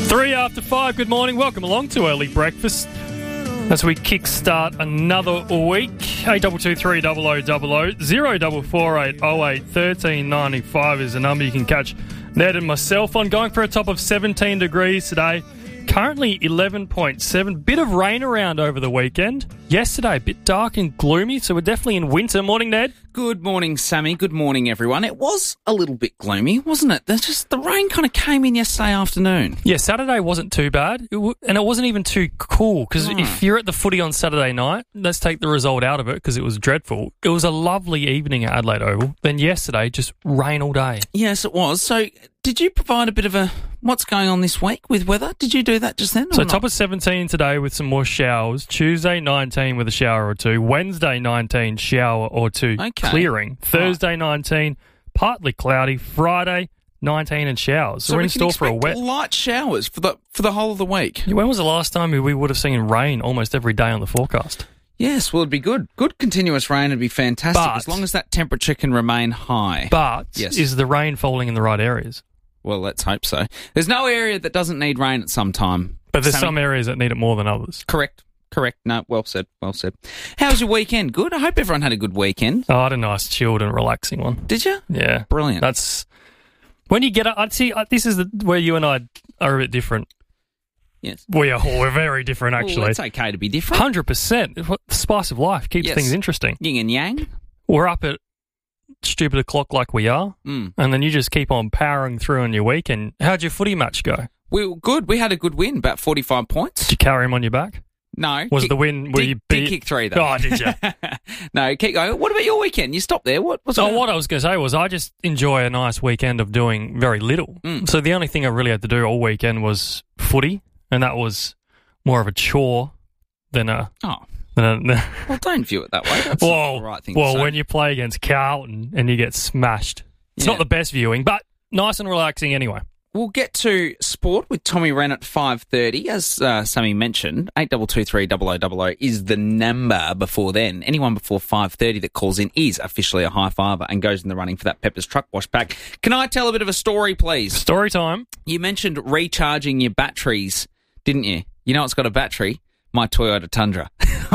3 after 5, good morning. Welcome along to Early Breakfast as we kickstart another week. 8223 0000 0448 08 1395 is the number you can catch Ned and myself on. Going for a top of 17 degrees today. Currently 11.7. Bit of rain around over the weekend. Yesterday, a bit dark and gloomy, so we're definitely in winter. Morning, Ned. Good morning, Sammy. Good morning, everyone. It was a little bit gloomy, wasn't it? There's just the rain kind of came in yesterday afternoon. Yeah, Saturday wasn't too bad, and it wasn't even too cool, because if you're at the footy on Saturday night, let's take the result out of it, because it was dreadful. It was a lovely evening at Adelaide Oval. Then yesterday, just rain all day. Yes, it was. So did you provide a bit of a what's going on this week with weather? Did you do that just then? So top of 17 today with some more showers. Tuesday 19 with a shower or two. Wednesday 19 shower or two. Okay. Clearing. Thursday 19 partly cloudy. Friday 19 and showers. So we're in store for a wet light showers for the whole of the week. When was the last time we would have seen rain almost every day on the forecast? Yes, well, it'd be good. Good continuous rain would be fantastic, but, as long as that temperature can remain high. But yes. Is the rain falling in the right areas? Well, let's hope so. There's no area that doesn't need rain at some time. But there's Sammy. some areas that need it more than others. Correct. No, well said. How was your weekend? Good? I hope everyone had a good weekend. Oh, I had a nice, chilled and relaxing one. Did you? Yeah. Brilliant. That's... When you get... I'd see, this is where you and I are a bit different. Yes. We're very different, actually. Well, it's okay to be different. 100%. The spice of life keeps things interesting. Yin and yang. We're up at stupid o'clock like we are, and then you just keep on powering through on your week. And how'd your footy match go? We were good. We had a good win, about 45 points. Did you carry him on your back? No. Was the win where you beat... Did kick 3, though. Oh, did you? No, keep going. What about your weekend? You stopped there. What I was going to say was I just enjoy a nice weekend of doing very little. So the only thing I really had to do all weekend was footy, and that was more of a chore than a... Oh. Well, don't view it that way. That's not the right thing to say. When you play against Carlton and you get smashed, it's not the best viewing, but nice and relaxing anyway. We'll get to sport with Tommy Wren at 5:30. As Sammy mentioned, 8223 0000 is the number before then. Anyone before 5:30 that calls in is officially a high fiver and goes in the running for that Pepper's Truck Wash pack. Can I tell a bit of a story, please? Story time. You mentioned recharging your batteries, didn't you? You know it's got a battery? My Toyota Tundra.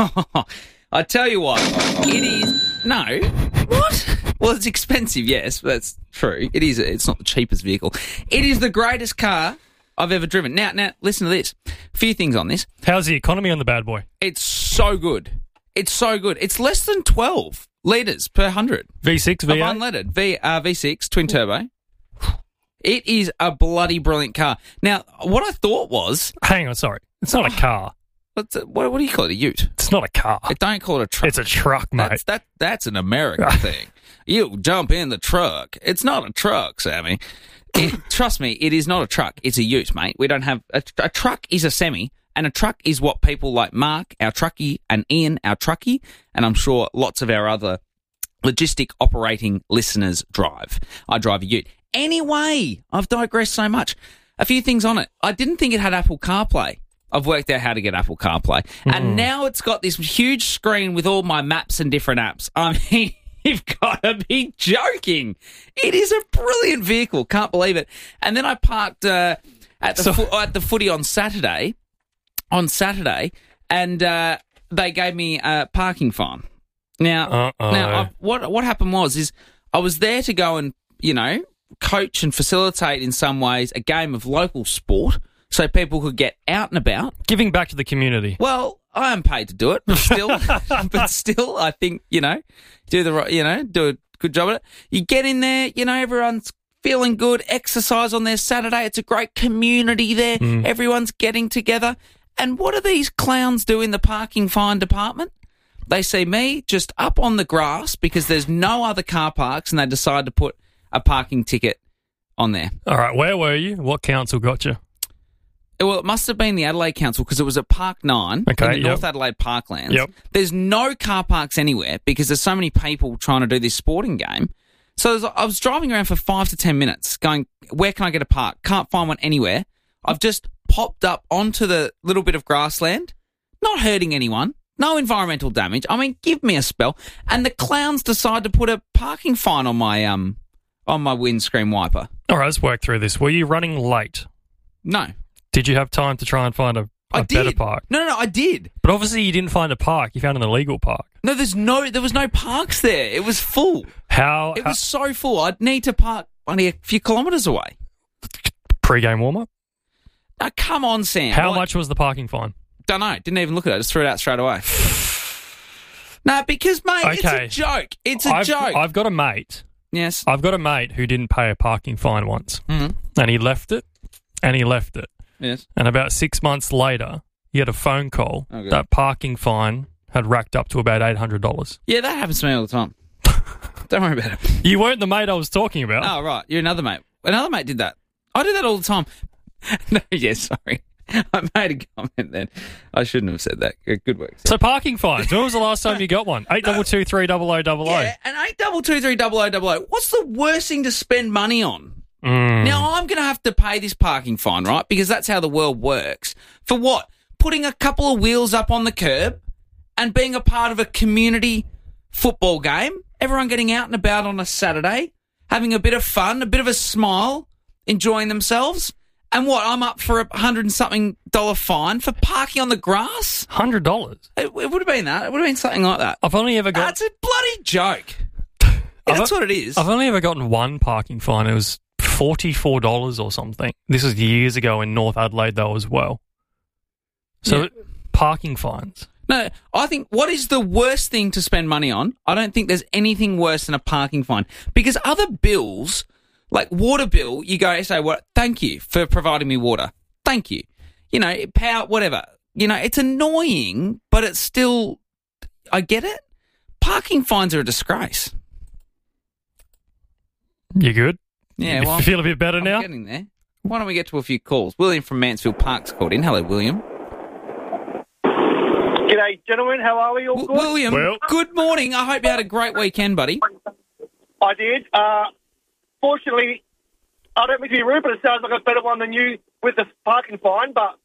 I tell you what, it is... No. What? Well, it's expensive, yes, that's true. It is. It's not the cheapest vehicle. It is the greatest car I've ever driven. Now, listen to this. A few things on this. How's the economy on the bad boy? It's so good. It's less than 12 litres per 100. V6, V8? Of unleaded. V6, twin turbo. It is a bloody brilliant car. Now, what I thought was... Hang on, sorry. It's not a car. What do you call it? A ute? It's not a car. Don't call it a truck. It's a truck, mate. That's an American thing. You jump in the truck. It's not a truck, Sammy. Trust me, it is not a truck. It's a ute, mate. We don't have... A truck is a semi, and a truck is what people like Mark, our truckie, and Ian, our truckie, and I'm sure lots of our other logistic operating listeners drive. I drive a ute. Anyway, I've digressed so much. A few things on it. I didn't think it had Apple CarPlay. I've worked out how to get Apple CarPlay. And now it's got this huge screen with all my maps and different apps. I mean, you've got to be joking. It is a brilliant vehicle. Can't believe it. And then I parked at the footy on Saturday, and they gave me a parking fine. Now, what happened was I was there to go and, coach and facilitate in some ways a game of local sport, so people could get out and about. Giving back to the community. Well, I am paid to do it, but still, I think, do a good job at it. You get in there, everyone's feeling good, exercise on their Saturday. It's a great community there. Everyone's getting together. And what do these clowns do in the parking fine department? They see me just up on the grass because there's no other car parks, and they decide to put a parking ticket on there. All right, where were you? What council got you? Well, it must have been the Adelaide Council because it was at Park 9 in the North Adelaide Parklands. Yep. There's no car parks anywhere because there's so many people trying to do this sporting game. So I was driving around for 5 to 10 minutes going, where can I get a park? Can't find one anywhere. I've just popped up onto the little bit of grassland, not hurting anyone, no environmental damage. I mean, give me a spell. And the clowns decide to put a parking fine on my windscreen wiper. All right, let's work through this. Were you running late? No. Did you have time to try and find a better park? No, I did. But obviously you didn't find a park. You found an illegal park. No, there was no parks there. It was full. It was so full. I'd need to park only a few kilometres away. Pre-game warm-up? Now, come on, Sam. How much was the parking fine? Don't know. Didn't even look at it. Just threw it out straight away. No, because, mate, it's a joke. It's a joke. I've got a mate. Yes. I've got a mate who didn't pay a parking fine once. Mm-hmm. And he left it. Yes. And about 6 months later, he had a phone call. Okay. That parking fine had racked up to about $800. Yeah, that happens to me all the time. Don't worry about it. You weren't the mate I was talking about. Oh, right. You're another mate. Another mate did that. I do that all the time. No, yeah, sorry. I made a comment then. I shouldn't have said that. Good work. So parking fines. When was the last time you got one? 822 300 Yeah, and 822 300 What's the worst thing to spend money on? Now, I'm going to have to pay this parking fine, right? Because that's how the world works. For what? Putting a couple of wheels up on the curb and being a part of a community football game. Everyone getting out and about on a Saturday, having a bit of fun, a bit of a smile, enjoying themselves. And what? I'm up for $100 and something fine for parking on the grass? $100? It would have been that. It would have been something like that. I've only ever got... That's a bloody joke. That's what it is. I've only ever gotten one parking fine. It was $44 or something. This was years ago in North Adelaide, though, as well. So, parking fines. No, I think what is the worst thing to spend money on? I don't think there's anything worse than a parking fine. Because other bills, like water bill, you go and say, well, thank you for providing me water. Thank you. You know, power, whatever. You know, it's annoying, but it's still, I get it. Parking fines are a disgrace. You good? Yeah, you well, feel a bit better now? I'm getting there. Why don't we get to a few calls? William from Mansfield Park's called in. Hello, William. G'day, gentlemen. How are we? All good? William, Well. good morning. I hope you had a great weekend, buddy. I did. Fortunately, I don't mean to be rude, but it sounds like a better one than you with the parking fine. But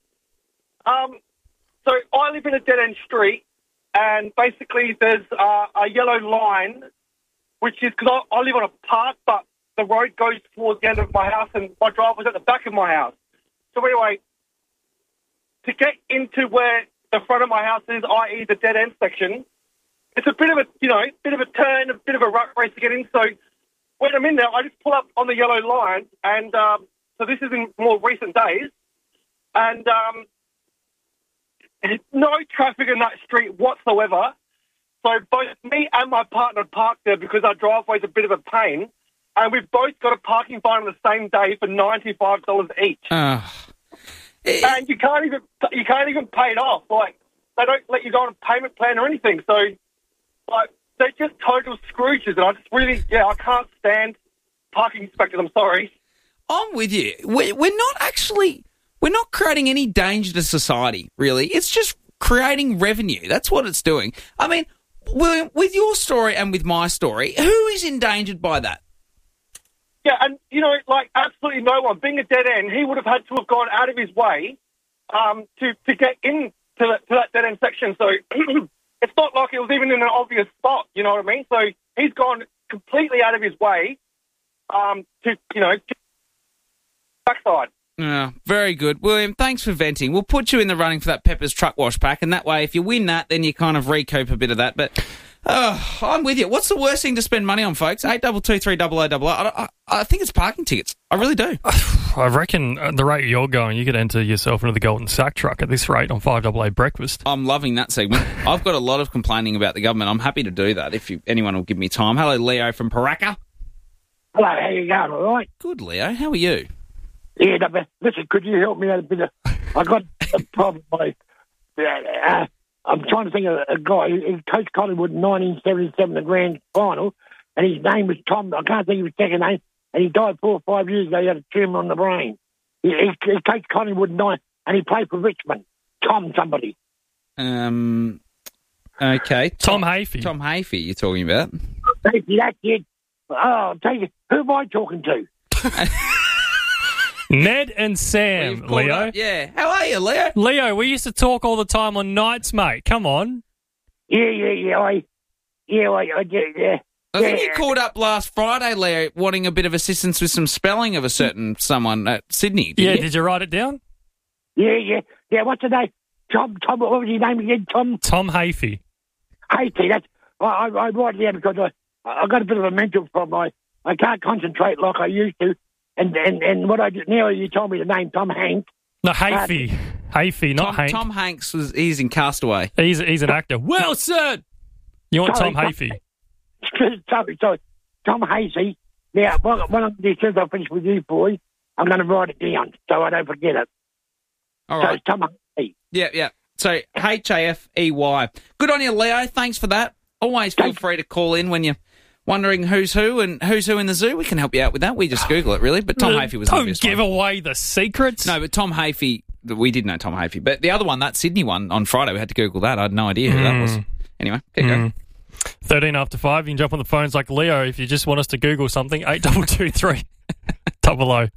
so I live in a dead-end street, and basically there's a yellow line, which is because I live on a park, but the road goes towards the end of my house, and my driveway's at the back of my house. So anyway, to get into where the front of my house is, i.e. the dead end section, it's a bit of a, bit of a turn, a bit of a rut race to get in. So when I'm in there, I just pull up on the yellow line, and so this is in more recent days, and there's no traffic in that street whatsoever. So both me and my partner parked there because our driveway's a bit of a pain, and we've both got a parking fine on the same day for $95 each. And you can't even pay it off. Like, they don't let you go on a payment plan or anything. So, like, they're just total Scrooges. And I just really, I can't stand parking inspectors. I'm sorry. I'm with you. We're not creating any danger to society, really. It's just creating revenue. That's what it's doing. I mean, William, with your story and with my story, who is endangered by that? Yeah, and, absolutely no one. Being a dead end, he would have had to have gone out of his way to get into that dead end section. So it's not like it was even in an obvious spot, you know what I mean? So he's gone completely out of his way to backside. Yeah, very good. William, thanks for venting. We'll put you in the running for that Pepper's truck wash pack, and that way, if you win that, then you kind of recoup a bit of that. But I'm with you. What's the worst thing to spend money on, folks? 822 300 I think it's parking tickets. I really do. I reckon at the rate you're going, you could enter yourself into the Golden Sack truck at this rate on 5AA breakfast. I'm loving that segment. I've got a lot of complaining about the government. I'm happy to do that if anyone will give me time. Hello, Leo from Paraka. Hello, how you going, all right? Good, Leo. How are you? Yeah, listen, could you help me out a bit? I got a problem. I'm trying to think of a guy. He coached Collingwood in 1977, the grand final, and his name was Tom. I can't think of his second name, and he died 4 or 5 years ago. He had a tumour on the brain. He coached Collingwood in and he played for Richmond. Tom somebody. Okay. Tom Hafey. Tom Hafey you're talking about. Hafey, that's it. Oh, I'll tell you, who am I talking to? Ned and Sam, Leo. Yeah. How are you, Leo? Leo, we used to talk all the time on nights, mate. Come on. Yeah. I think you called up last Friday, Leo, wanting a bit of assistance with some spelling of a certain someone at Sydney. Did you write it down? Yeah. What's the name? Tom. What was his name again? Tom Hafey. Hafey. That's I write it down because I got a bit of a mental problem. I can't concentrate like I used to. And what I do now, you told me the name Tom Hanks. No, Hafey. Hafey, not Hank. Tom Hanks he's in Castaway. He's an actor. Wilson! You want Tom Hafey? Sorry, Tom Hafey. Now, when I do, since I finish with you boys, I'm going to write it down so I don't forget it. All right. So, Tom Hafey. Yeah. So, Hafey. Good on you, Leo. Thanks for that. Always feel free to call in when you're wondering who's who and who's who in the zoo. We can help you out with that. We just Google it, really. But Tom Hafey was the obvious one. Don't give away the secrets. No, but Tom Hafey, we did know Tom Hafey. But the other one, that Sydney one on Friday, we had to Google that. I had no idea who that was. Anyway, keep going. 13 after 5. You can jump on the phones like Leo if you just want us to Google something. 8223 00.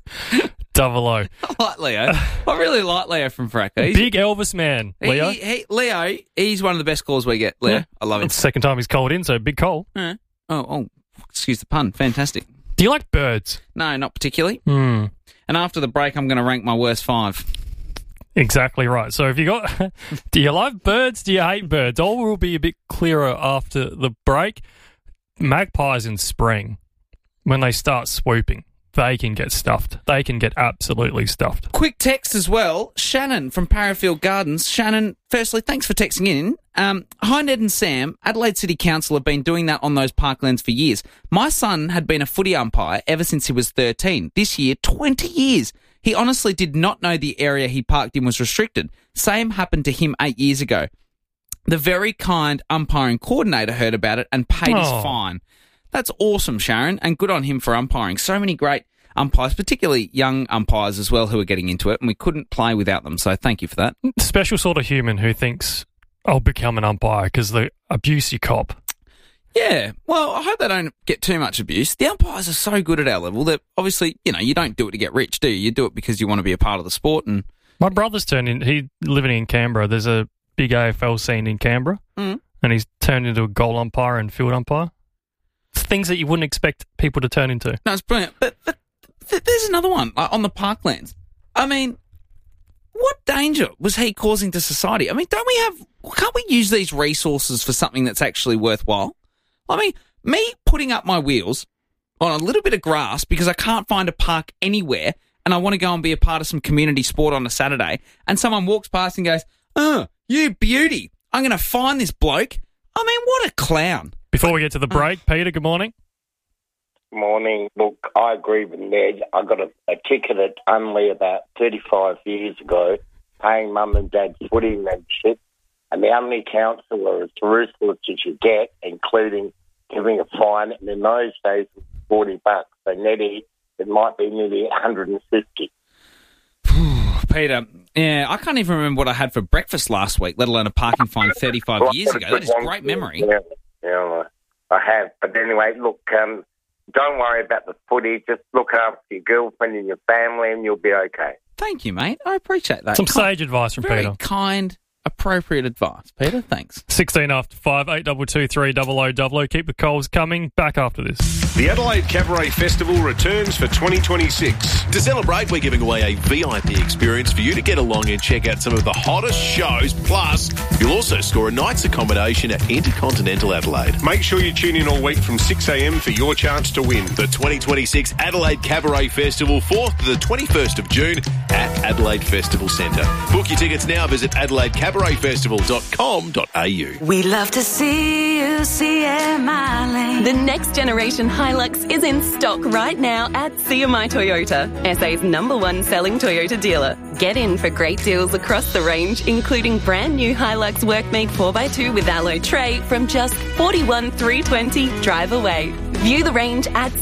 I like Leo. I really like Leo from Fracca. Big Elvis man, Leo. Leo, he's one of the best calls we get. Leo, I love him. It's the second time he's called in, so big call. Oh, excuse the pun. Fantastic. Do you like birds? No, not particularly. And after the break, I'm going to rank my worst 5. Exactly right. So if you got, do you love birds? Do you hate birds? All will be a bit clearer after the break. Magpies in spring, when they start swooping, they can get stuffed. They can get absolutely stuffed. Quick text as well. Shannon from Parafield Gardens. Shannon, firstly, thanks for texting in. Hi, Ned and Sam. Adelaide City Council have been doing that on those parklands for years. My son had been a footy umpire ever since he was 13. This year, 20 years. He honestly did not know the area he parked in was restricted. Same happened to him 8 years ago. The very kind umpiring coordinator heard about it and paid his fine. That's awesome, Sharon, and good on him for umpiring. So many great umpires, particularly young umpires as well, who are getting into it, and we couldn't play without them, so thank you for that. Special sort of human who thinks, I'll become an umpire because the abuse you cop. Yeah, well, I hope they don't get too much abuse. The umpires are so good at our level that obviously, you don't do it to get rich, do you? You do it because you want to be a part of the sport. And my brother's turned in, he's living in Canberra. There's a big AFL scene in Canberra, and he's turned into a goal umpire and field umpire. It's things that you wouldn't expect people to turn into. No, it's brilliant. But there's another one on the parklands. I mean, what danger was he causing to society? I mean, can't we use these resources for something that's actually worthwhile? I mean, me putting up my wheels on a little bit of grass because I can't find a park anywhere and I want to go and be a part of some community sport on a Saturday, and someone walks past and goes, "Oh, you beauty, I'm going to find this bloke." I mean, what a clown. Before we get to the break, Peter, good morning. Morning. Look, I agree with Ned. I got a ticket at Unley about 35 years ago, paying mum and dad's footy membership, and the Unley council were as ruthless as you get, including giving a fine, and in those days it was $40. So Neddy, it might be nearly 150. Peter, yeah, I can't even remember what I had for breakfast last week, let alone a parking fine 35 years ago. That is great memory. Yeah, I have. But anyway, look, don't worry about the footy. Just look after your girlfriend and your family and you'll be okay. Thank you, mate. I appreciate that. Some sage advice from Peter. Very kind, appropriate advice. Peter, thanks. 16 after 5, 8223 0000. Keep the calls coming. Back after this. The Adelaide Cabaret Festival returns for 2026. To celebrate, we're giving away a VIP experience for you to get along and check out some of the hottest shows. Plus, you'll also score a night's accommodation at Intercontinental Adelaide. Make sure you tune in all week from 6 a.m. for your chance to win. The 2026 Adelaide Cabaret Festival, 4th to the 21st of June at Adelaide Festival Centre. Book your tickets now. Visit adelaidecabaretfestival.com.au. We love to see you CMI. The next generation Hilux is in stock right now at CMI Toyota, SA's #1 selling Toyota dealer. Get in for great deals across the range, including brand new Hilux Workmate 4x2 with alloy tray from just $41,320 drive away. View the range at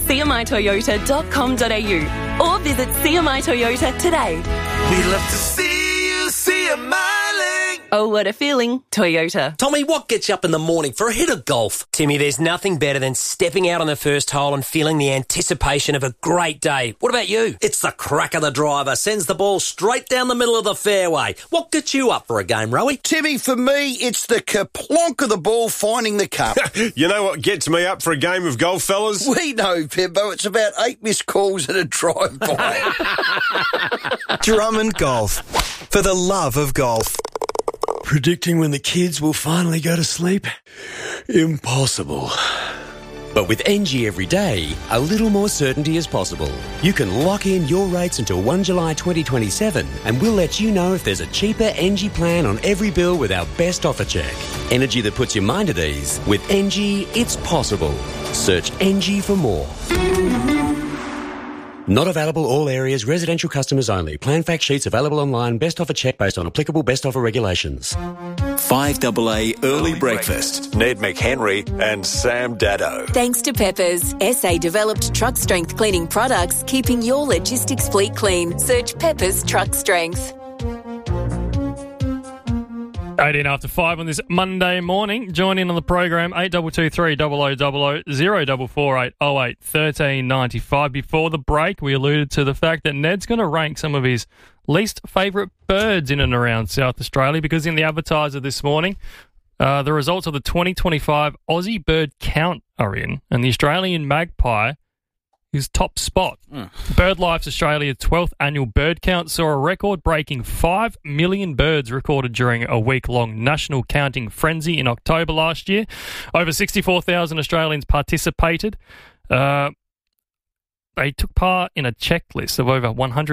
cmitoyota.com.au or visit CMI Toyota today. We love to see you CMI. Oh, what a feeling. Toyota. Tommy, what gets you up in the morning for a hit of golf? Timmy, there's nothing better than stepping out on the first hole and feeling the anticipation of a great day. What about you? It's the crack of the driver. Sends the ball straight down the middle of the fairway. What gets you up for a game, Rowie? Timmy, for me, it's the kerplonk of the ball finding the cup. You know what gets me up for a game of golf, fellas? We know, Pimbo. It's about 8 missed calls and a drive-by. Drummond Golf. for the love of golf. Predicting when the kids will finally go to sleep? Impossible. But with NG every day, a little more certainty is possible. You can lock in your rates until 1 July 2027 and we'll let you know if there's a cheaper NG plan on every bill with our best offer check. Energy that puts your mind at ease. With NG, it's possible. Search NG for more. Not available all areas, residential customers only. Plan fact sheets available online. Best offer check based on applicable best offer regulations. 5AA Early Breakfast. Ned McHenry and Sam Daddo. Thanks to Peppers, SA developed truck strength cleaning products, keeping your logistics fleet clean. Search Peppers Truck Strength. 18 after 5 on this Monday morning. Join in on the program, 8223 0000 0448 08 1395. Before the break, we alluded to the fact that Ned's going to rank some of his least favourite birds in and around South Australia, because in the Advertiser this morning, the results of the 2025 Aussie Bird Count are in, and the Australian magpie is top spot. BirdLife's Australia's 12th annual bird count saw a record-breaking 5 million birds recorded during a week-long national counting frenzy in October last year. Over 64,000 Australians participated. They took part in a checklist of over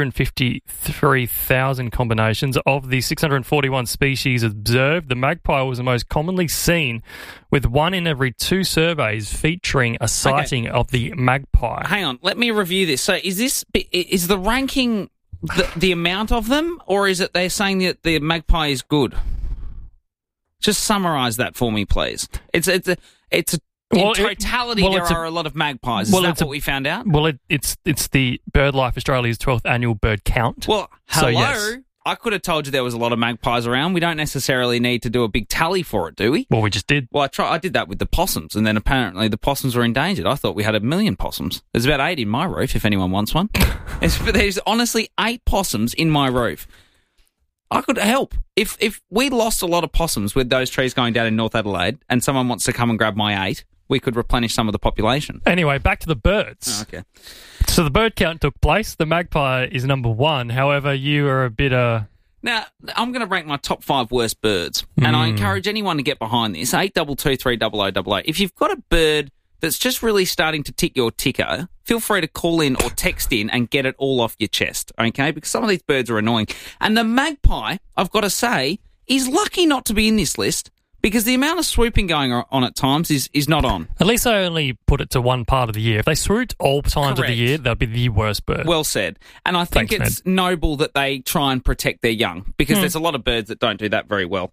153,000 combinations. Of the 641 species observed, the magpie was the most commonly seen, with 1 in every 2 surveys featuring a sighting of the magpie. Hang on, let me review this. So is the ranking the amount of them, or is it they're saying that the magpie is good? Just summarise that for me, please. It's a In totality, there are a lot of magpies. Is that what we found out? Well, it's the BirdLife Australia's 12th annual bird count. Well, hello. So, yes. I could have told you there was a lot of magpies around. We don't necessarily need to do a big tally for it, do we? Well, we just did. Well, I did that with the possums, and then apparently the possums were endangered. I thought we had 1 million possums. There's about 8 in my roof, if anyone wants one. There's honestly 8 possums in my roof. I could help. If we lost a lot of possums with those trees going down in North Adelaide and someone wants to come and grab my 8, we could replenish some of the population. Anyway, back to the birds. Oh, okay. So the bird count took place. The magpie is number 1. However, you are a bit... Now, I'm going to rank my top 5 worst birds, and I encourage anyone to get behind this. 8223 0000. If you've got a bird that's just really starting to tick your ticker, feel free to call in or text in and get it all off your chest, okay? Because some of these birds are annoying. And the magpie, I've got to say, is lucky not to be in this list, because the amount of swooping going on at times is not on. At least I only put it to one part of the year. If they swooped all times of the year, they'll be the worst bird. Well said. And I think it's noble that they try and protect their young, because there's a lot of birds that don't do that very well.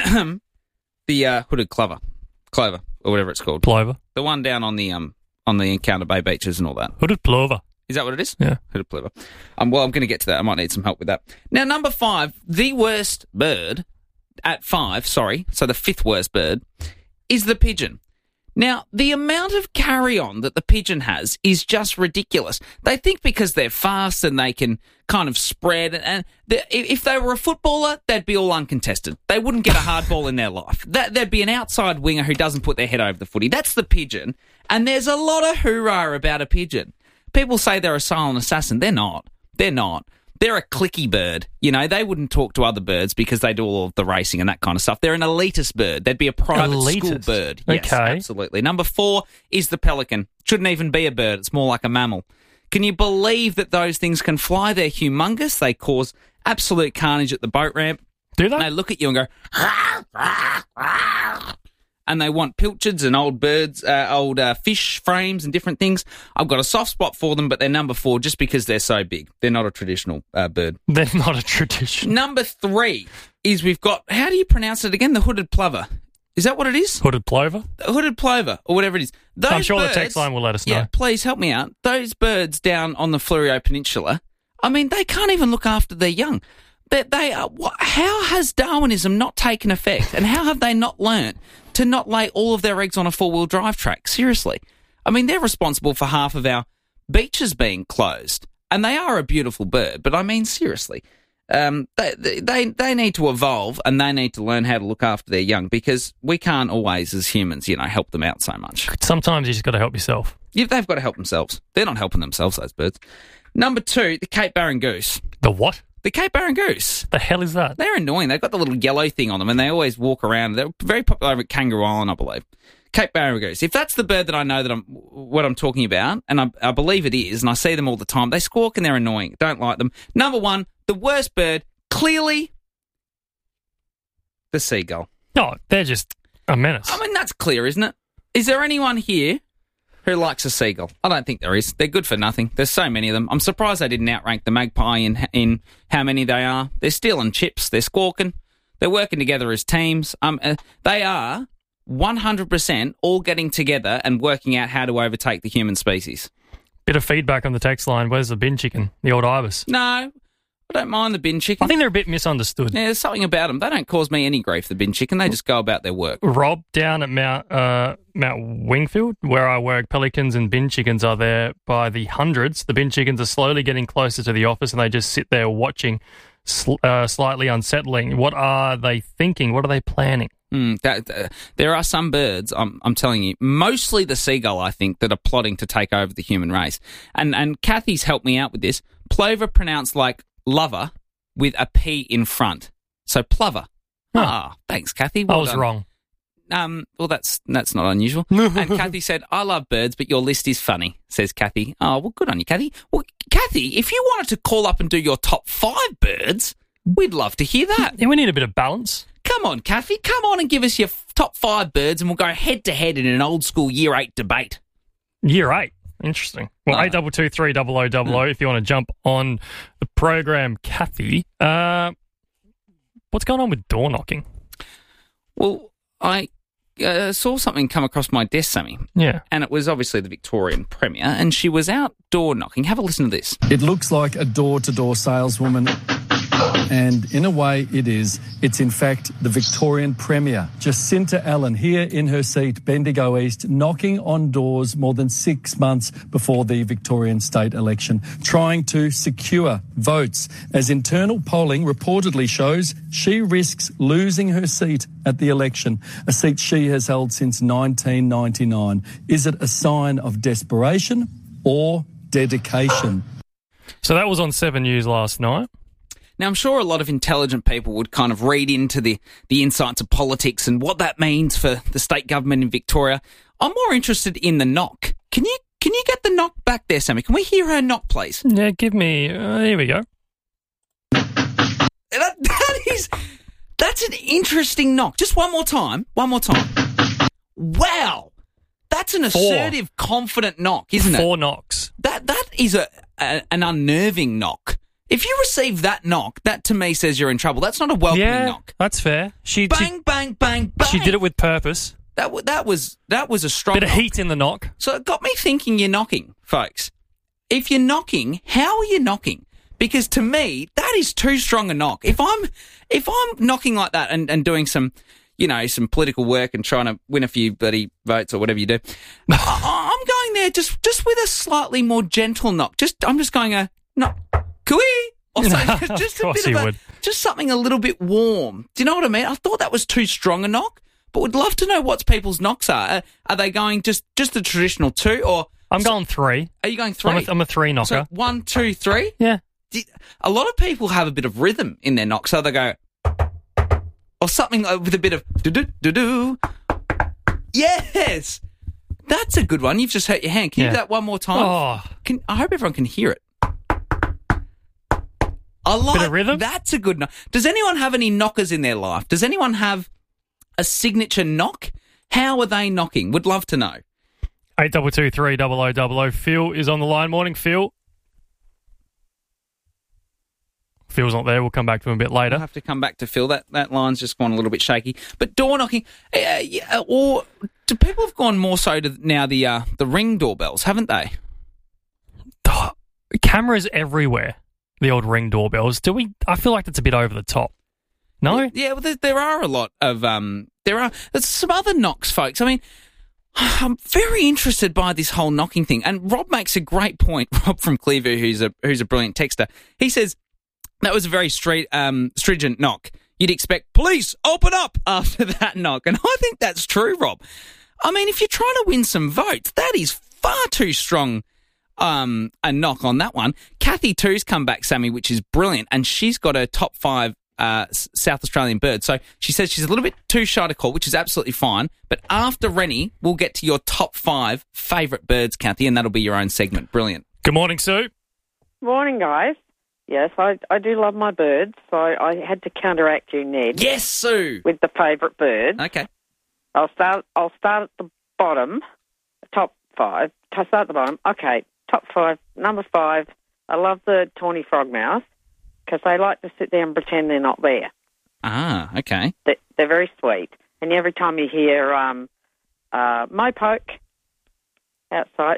The hooded clover, or whatever it's called. Plover. The one down on the Encounter Bay beaches and all that. Hooded plover. Is that what it is? Yeah. Hooded plover. Well, I'm going to get to that. I might need some help with that. Now, number 5, the worst bird... At 5, so the 5th worst bird, is the pigeon. Now, the amount of carry-on that the pigeon has is just ridiculous. They think because they're fast and they can kind of spread, and if they were a footballer, they'd be all uncontested. They wouldn't get a hard ball in their life. There'd be an outside winger who doesn't put their head over the footy. That's the pigeon, and there's a lot of hoorah about a pigeon. People say they're a silent assassin. They're not. They're not. They're a clicky bird. You know, they wouldn't talk to other birds because they do all of the racing and that kind of stuff. They're an elitist bird. They'd be a private school bird. Yes, okay. Absolutely. Number 4 is the pelican. Shouldn't even be a bird. It's more like a mammal. Can you believe that those things can fly? They're humongous. They cause absolute carnage at the boat ramp. Do they? They look at you and go, and they want pilchards and old birds, old fish frames and different things. I've got a soft spot for them, but they're number 4 just because they're so big. They're not a traditional bird. They're not a traditional. Number 3 is we've got, how do you pronounce it again? The hooded plover. Is that what it is? Hooded plover? Hooded plover, or whatever it is. I'm sure the text line will let us know. Yeah, please help me out. Those birds down on the Fleurieu Peninsula, I mean, they can't even look after their young. How has Darwinism not taken effect, and how have they not learnt to not lay all of their eggs on a 4-wheel drive track? Seriously. I mean, they're responsible for half of our beaches being closed, and they are a beautiful bird, but I mean, seriously. They need to evolve, and they need to learn how to look after their young, because we can't always, as humans, help them out so much. Sometimes you just got to help yourself. Yeah, they've got to help themselves. They're not helping themselves, those birds. Number 2, the Cape Barren goose. The what? The Cape Barren goose. The hell is that? They're annoying. They've got the little yellow thing on them, and they always walk around. They're very popular over at Kangaroo Island, I believe. Cape Barren goose. If that's the bird that I know that what I'm talking about, and I believe it is, and I see them all the time, they squawk and they're annoying. Don't like them. Number one, the worst bird, clearly, the seagull. No, they're just a menace. I mean, that's clear, isn't it? Is there anyone here who likes a seagull? I don't think there is. They're good for nothing. There's so many of them. I'm surprised they didn't outrank the magpie in how many they are. They're stealing chips. They're squawking. They're working together as teams. They are 100% all getting together and working out how to overtake the human species. Bit of feedback on the text line. Where's the bin chicken? The old ibis. No, I don't mind the bin chicken. I think they're a bit misunderstood. Yeah, there's something about them. They don't cause me any grief, the bin chicken. They just go about their work. Rob, down at Mount Wingfield, where I work, pelicans and bin chickens are there by the hundreds. The bin chickens are slowly getting closer to the office and they just sit there watching, slightly unsettling. What are they thinking? What are they planning? There are some birds, I'm telling you, mostly the seagull, I think, that are plotting to take over the human race. And Kathy's helped me out with this. Plover pronounced like lover with a P in front. So plover. Thanks, Kathy. Well I was done. wrong. Well, that's not unusual. And Kathy said, I love birds, but your list is funny, says Kathy. Oh, well, good on you, Kathy. Well, Kathy, if you wanted to call up and do your top 5 birds, we'd love to hear that. Yeah, we need a bit of balance. Come on, Kathy. Come on and give us your top 5 birds and we'll go head-to-head in an old-school Year 8 debate. Year 8? Interesting. Well, 8223 0000 if you want to jump on the program, Kathy. What's going on with door knocking? Well, I saw something come across my desk, Sammy. Yeah. And it was obviously the Victorian Premier, and she was out door knocking. Have a listen to this. It looks like a door-to-door saleswoman, and in a way it is. It's in fact the Victorian Premier, Jacinta Allen, here in her seat, Bendigo East, knocking on doors more than 6 months before the Victorian state election, trying to secure votes, as internal polling reportedly shows she risks losing her seat at the election, a seat she has held since 1999. Is it a sign of desperation or dedication? So that was on 7 News last night. Now, I'm sure a lot of intelligent people would kind of read into the insights of politics and what that means for the state government in Victoria. I'm more interested in the knock. Can you get the knock back there, Sammy? Can we hear her knock, please? Yeah, give me... here we go. That's an interesting knock. Just one more time. Wow. That's an assertive, confident knock, isn't it? 4 knocks. That is an unnerving knock. If you receive that knock, that to me says you're in trouble. That's not a welcoming knock. That's fair. Bang, bang, bang. She did it with purpose. That was a strong bit of knock. heat in the knock. So it got me thinking you're knocking, folks. If you're knocking, how are you knocking? Because to me, that is too strong a knock. If I'm knocking like that and doing some political work and trying to win a few bloody votes or whatever you do, I'm going there just with a slightly more gentle knock. I'm just going a knock. Cooey! Or something, just a bit of just something a little bit warm. Do you know what I mean? I thought that was too strong a knock, but would love to know what people's knocks are. Are they going just the traditional 2 or... I'm going 3. Are you going 3? I'm a 3 knocker. So 1, 2, 3? Yeah. A lot of people have a bit of rhythm in their knock, so they go... Or something with a bit of... do-do-do-do. Yes! That's a good one. You've just hurt your hand. Can you do that one more time? I hope everyone can hear it. I like bit of rhythm. That's a good knock. Does anyone have any knockers in their life? Does anyone have a signature knock? How are they knocking? Would love to know. 8223 0000. Phil is on the line. Morning, Phil. Phil's not there. We'll come back to him a bit later. We'll have to come back to Phil. That line's just gone a little bit shaky. But door knocking, or do people have gone more so to now the Ring doorbells, haven't they? Cameras everywhere. The old Ring doorbells. I feel like that's a bit over the top. No? Yeah, well, there are a lot of there's some other knocks, folks. I mean, I'm very interested by this whole knocking thing. And Rob makes a great point. Rob from Clearview, who's a brilliant texter. He says that was a very stringent knock. You'd expect police open up after that knock, and I think that's true, Rob. I mean, if you're trying to win some votes, that is far too strong a knock on that one. Kathy too's come back, Sammy, which is brilliant, and she's got her top 5 South Australian birds. So she says she's a little bit too shy to call, which is absolutely fine. But after Rennie, we'll get to your top 5 favourite birds, Kathy, and that'll be your own segment. Brilliant. Good morning, Sue. Morning, guys. Yes, I do love my birds, so I had to counteract you, Ned. Yes, Sue. With the favourite birds. Okay. I'll start at the bottom, top 5. I'll start at the bottom. Okay, top 5. Number 5, I love the tawny frogmouth because they like to sit there and pretend they're not there. Ah, okay. They're very sweet. And every time you hear mopoke outside,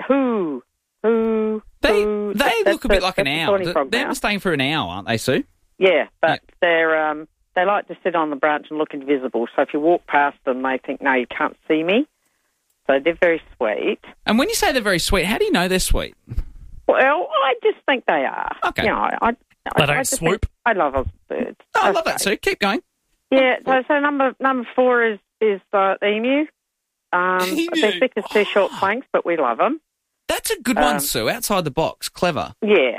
They look a bit like an owl. They're staying for an hour, aren't they, Sue? Yeah, but they like to sit on the branch and look invisible. So if you walk past them, they think, no, you can't see me. So they're very sweet. And when you say they're very sweet, how do you know they're sweet? Well, I just think they are. Okay. You know, They don't swoop. I love those birds. Oh, I love that, Sue. Keep going. Yeah, so number 4 is the emu. They're thick as 2 short planks, but we love them. That's a good one, Sue. Outside the box. Clever. Yeah.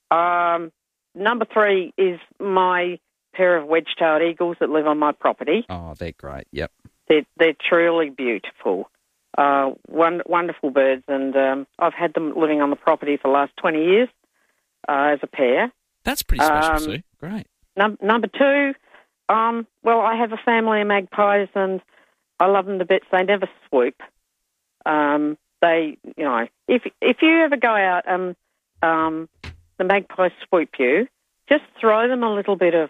Number 3 is my pair of wedge-tailed eagles that live on my property. Oh, they're great. Yep. They're truly beautiful. Wonderful birds, and I've had them living on the property for the last 20 years as a pair. That's pretty special, Sue. Great. Number 2, well, I have a family of magpies, and I love them to bits. They never swoop. They, you know, if you ever go out and the magpies swoop you, just throw them a little bit of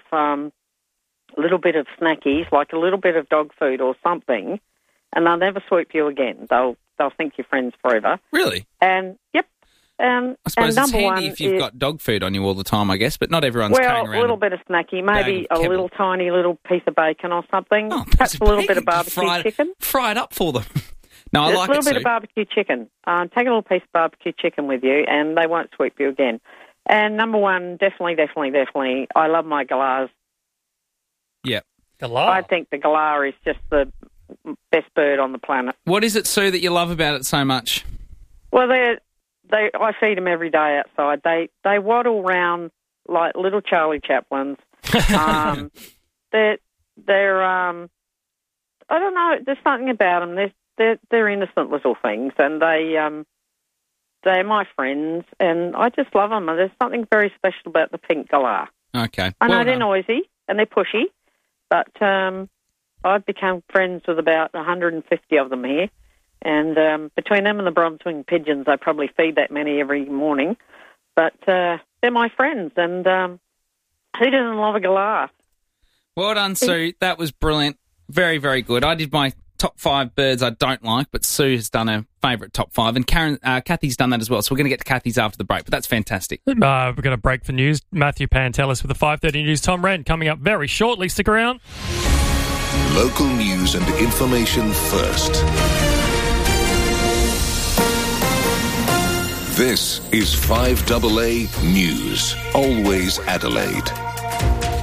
snackies, like a little bit of dog food or something, and they'll never swoop you again. They'll think you're friends forever. Really? And yep. I suppose it's handy if you've got dog food on you all the time, I guess, but not everyone's carrying around. A little bit of snacky, maybe a little tiny little piece of bacon or something. Perhaps a little bit of barbecue chicken. Fry it up for them. No, I like it, a little bit of barbecue chicken. Take a little piece of barbecue chicken with you, and they won't swoop you again. And number 1, definitely, I love my galahs. Yeah. Galah. I think the galah is just the best bird on the planet. What is it, Sue, that you love about it so much? Well, I feed them every day outside. They waddle round like little Charlie Chaplins. They're I don't know. There's something about them. They're innocent little things, and they're my friends, and I just love them. And there's something very special about the pink galah. Okay. I know they're noisy and they're pushy, but I've become friends with about 150 of them here. And between them and the bronze-winged pigeons, I probably feed that many every morning. But they're my friends, and who doesn't love a galah? Well done, Sue. That was brilliant. Very, very good. I did my top 5 birds I don't like, but Sue has done her favourite top 5, and Kathy's done that as well. So we're going to get to Kathy's after the break, but that's fantastic. We're going to break for news. Matthew Pantelis with the 5:30 news. Tom Wren coming up very shortly. Stick around. Local news and information first. This is 5AA News. Always Adelaide.